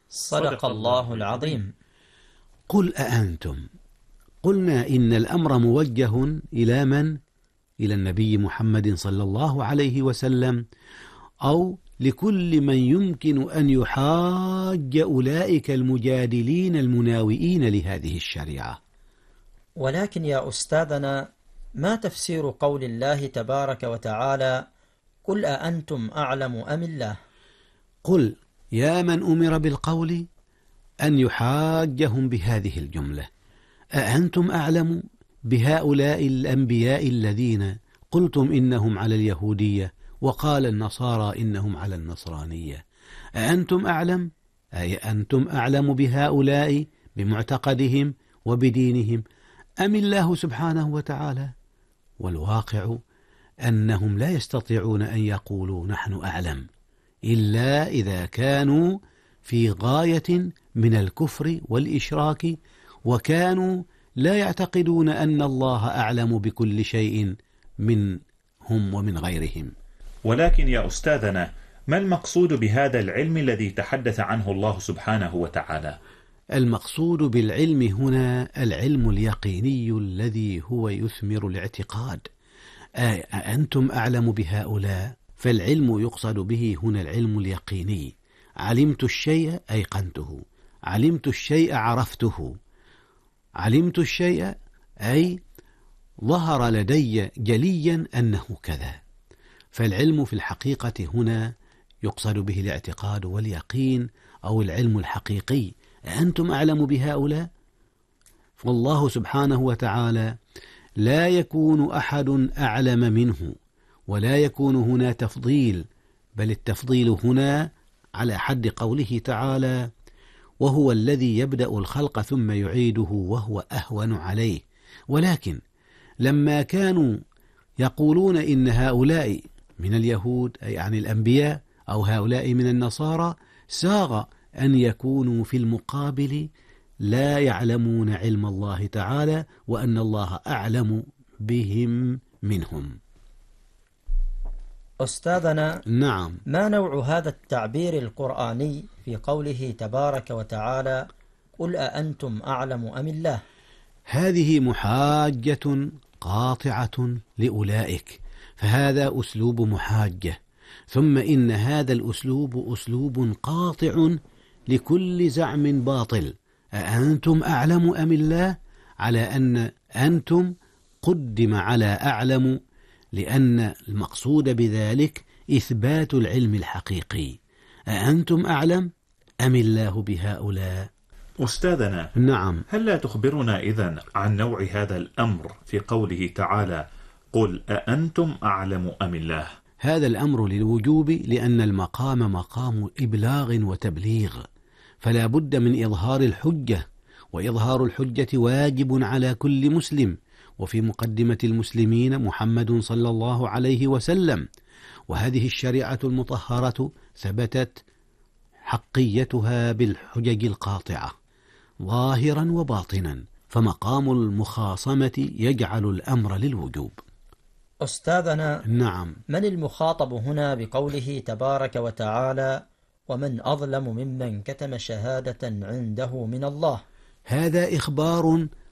صدق الله العظيم. قل أأنتم. قلنا إن الأمر موجه إلى من؟ إلى النبي محمد صلى الله عليه وسلم، أو لكل من يمكن أن يحاج أولئك المجادلين المناوئين لهذه الشريعة. ولكن يا أستاذنا، ما تفسير قول الله تبارك وتعالى: قل أأنتم أعلم أم الله؟ قل يا من أمر بالقول أن يحاجهم بهذه الجملة: أأنتم أعلم بهؤلاء الأنبياء الذين قلتم إنهم على اليهودية وقال النصارى إنهم على النصرانية؟ أأنتم أعلم؟ أي أنتم أعلم بهؤلاء بمعتقدهم وبدينهم أم الله سبحانه وتعالى؟ والواقع أنهم لا يستطيعون أن يقولوا نحن أعلم إلا إذا كانوا في غاية من الكفر والإشراك، وكانوا لا يعتقدون أن الله أعلم بكل شيء منهم ومن غيرهم. ولكن يا أستاذنا، ما المقصود بهذا العلم الذي تحدث عنه الله سبحانه وتعالى؟ المقصود بالعلم هنا العلم اليقيني الذي هو يثمر الاعتقاد. أنتم أعلم بهؤلاء، فالعلم يقصد به هنا العلم اليقيني. علمت الشيء أيقنته، علمت الشيء عرفته، علمت الشيء أي ظهر لدي جليا أنه كذا. فالعلم في الحقيقة هنا يقصد به الاعتقاد واليقين أو العلم الحقيقي. أنتم أعلم بهؤلاء، فالله سبحانه وتعالى لا يكون أحد أعلم منه، ولا يكون هنا تفضيل، بل التفضيل هنا على حد قوله تعالى: وهو الذي يبدأ الخلق ثم يعيده وهو أهون عليه. ولكن لما كانوا يقولون إن هؤلاء من اليهود أي عن الأنبياء أو هؤلاء من النصارى، ساغ أن يكونوا في المقابل لا يعلمون علم الله تعالى، وأن الله أعلم بهم منهم. أستاذنا، نعم. ما نوع هذا التعبير القرآني في قوله تبارك وتعالى: قل أأنتم أعلم أم الله؟ هذه محاجة قاطعة لأولئك، فهذا أسلوب محاجة، ثم إن هذا الأسلوب أسلوب قاطع لكل زعم باطل. أأنتم أعلم أم الله؟ على أن أنتم قدم على أعلم، لأن المقصود بذلك إثبات العلم الحقيقي. أأنتم أعلم أم الله بهؤلاء؟ أستاذنا، نعم. هل لا تخبرنا إذن عن نوع هذا الأمر في قوله تعالى: قل أأنتم أعلم أم الله؟ هذا الأمر للوجوب، لأن المقام مقام إبلاغ وتبليغ، فلا بد من إظهار الحجة، وإظهار الحجة واجب على كل مسلم، وفي مقدمة المسلمين محمد صلى الله عليه وسلم. وهذه الشريعة المطهرة ثبتت حقيتها بالحجج القاطعة ظاهرا وباطنا، فمقام المخاصمة يجعل الأمر للوجوب. أستاذنا، نعم. من المخاطب هنا بقوله تبارك وتعالى: ومن أظلم ممن كتم شهادة عنده من الله؟ هذا إخبار